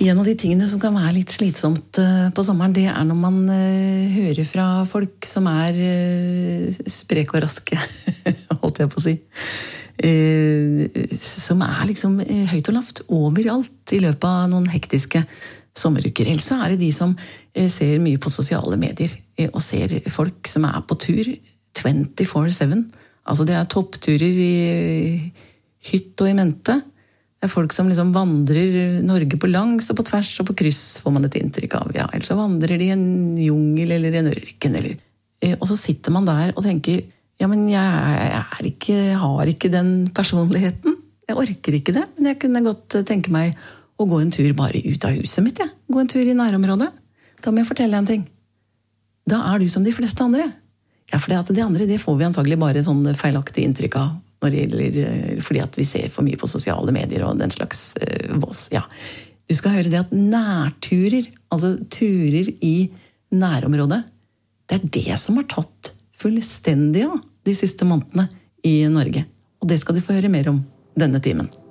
En av de tingene som kan være litt slitsomt på sommeren, det når man hører fra folk som sprek og raske, holdt jeg på å si. Som liksom høyt og lavt overalt i løpet av noen hektiske sommeruker. Ellers så det de som ser mye på sosiale medier og ser folk som på tur 24/7. Altså det toppturer i hytt og i mente. Det folk som liksom vandrer Norge på langs og på tvers og på kryss, får man et inntrykk av. Ja, eller så vandrer de i en jungel eller en ørken. Og så sitter man der og tenker, ja, men jeg har ikke den personligheten. Jeg orker ikke det, men jeg kunne godt tenke meg å gå en tur bare ut av huset mitt. Ja. Gå en tur i nærområdet. Da må jeg fortelle en ting. Da du som de fleste andre. Ja, for det andre det får vi antagelig bare sånn feilaktig inntrykk av. Når det gjelder, fordi at vi ser for mye på sosiale medier og den slags vås. Ja. Du skal høre det at nærturer, altså turer i nærområdet, det det som har tatt fullstendig av de siste månedene i Norge. Og det skal du få høre mer om denne timen.